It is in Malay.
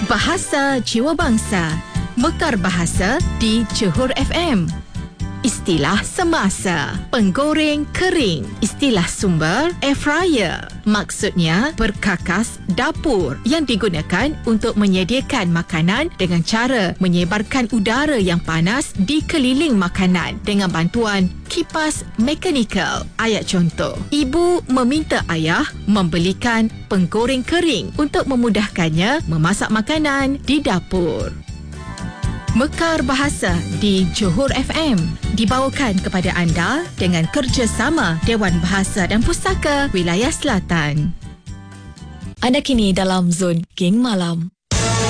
Bahasa Jiwa Bangsa. Mekar Bahasa di Johor FM. Istilah semasa, penggoreng kering. Istilah sumber, air fryer. Maksudnya, berkakas dapur yang digunakan untuk menyediakan makanan dengan cara menyebarkan udara yang panas di keliling makanan dengan bantuan kipas mekanikal. Ayat contoh, ibu meminta ayah membelikan penggoreng kering untuk memudahkannya memasak makanan di dapur. Mekar Bahasa di Johor FM dibawakan kepada anda dengan kerjasama Dewan Bahasa dan Pustaka Wilayah Selatan. Anda kini dalam Zon Geng Malam.